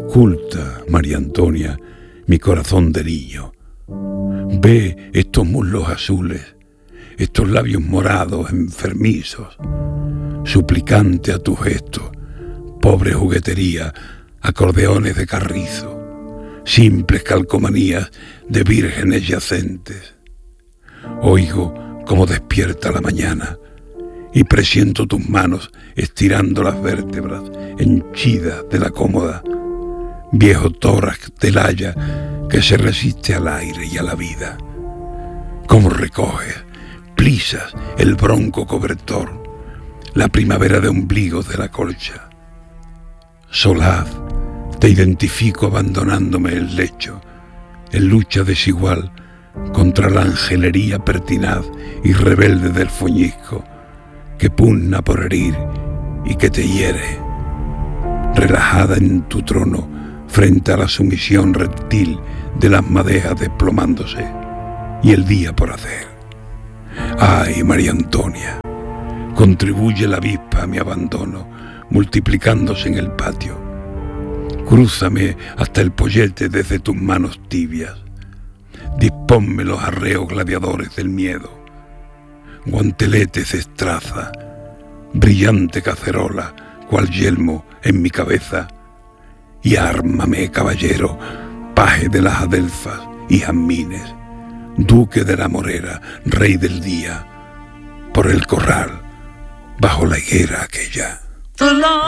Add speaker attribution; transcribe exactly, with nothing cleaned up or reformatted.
Speaker 1: Ausculta, María Antonia, mi corazón de niño. Ve estos muslos azules, estos labios morados, enfermizos. Suplicante a tu gesto, pobre juguetería, acordeones de carrizo, simples calcomanías de vírgenes yacentes. Oigo cómo despierta la mañana y presiento tus manos estirando las vértebras henchidas de la cómoda, viejo tórax del haya que se resiste al aire y a la vida. Cómo recoges, plisas el bronco cobertor, la primavera de ombligos de la colcha. Solaz, te identifico abandonándome el lecho, en lucha desigual contra la angelería pertinaz y rebelde del foñisco, que pugna por herir y que te hiere. Relajada en tu trono frente a la sumisión reptil de las madejas desplomándose y el día por hacer. Ay, María Antonia, contribuye la avispa a mi abandono, multiplicándose en el patio. Crúzame hasta el pollete desde tus manos tibias. Disponme los arreos gladiadores del miedo. Guantelete cestraza, brillante cacerola, cual yelmo en mi cabeza. Y ármame, caballero, paje de las adelfas y jazmines, duque de la morera, rey del día, por el corral, bajo la higuera aquella.